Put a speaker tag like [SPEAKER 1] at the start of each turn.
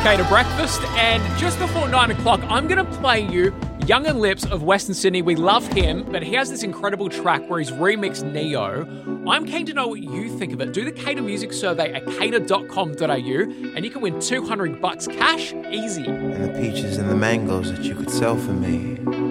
[SPEAKER 1] Cater Breakfast, and just before 9 o'clock, I'm going to play you Young and Lips of Western Sydney. We love him, but he has this incredible track where he's remixed Neo. I'm keen to know what you think of it. Do the Cater Music Survey at cater.com.au, and you can win $200 cash, easy.
[SPEAKER 2] And the peaches and the mangoes that you could sell for me.